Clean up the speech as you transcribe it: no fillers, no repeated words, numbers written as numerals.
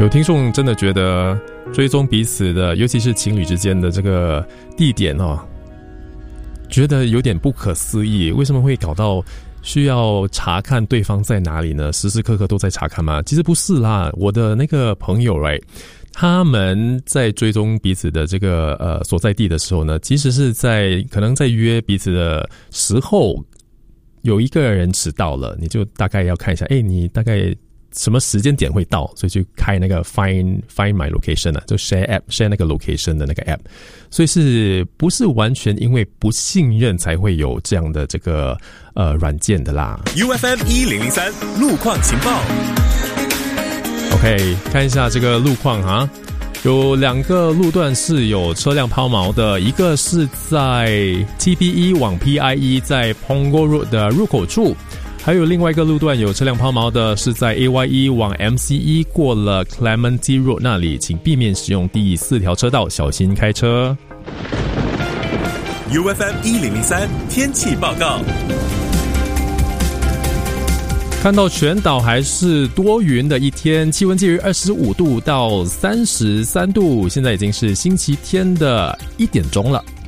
有听众真的觉得追踪彼此的，尤其是情侣之间的这个地点哦，觉得有点不可思议，为什么会搞到需要查看对方在哪里呢？时时刻刻都在查看吗？其实不是啦，我的那个朋友 right， 他们在追踪彼此的这个所在地的时候呢，其实是可能在约彼此的时候，有一个人迟到了，你就大概要看一下，你大概什么时间点会到，所以就开那个 Find My Location 就 share 那个 location 的那个 app， 所以是不是完全因为不信任才会有这样的这个软件的啦。 UFM 1003路况情报。 OK， 看一下这个路况哈，有2个路段是有车辆抛锚的，一个是在 TP1 往 PIE 在 Punggol Road 的入口处，还有另外一个路段有车辆抛锚的是在 AYE 往 MCE 过了 Clementi Road 那里，请避免使用第4条车道，小心开车。 UFM 1003天气报告。 看到全岛还是多云的一天，气温介于25度到33度，现在已经是星期天的1点钟了。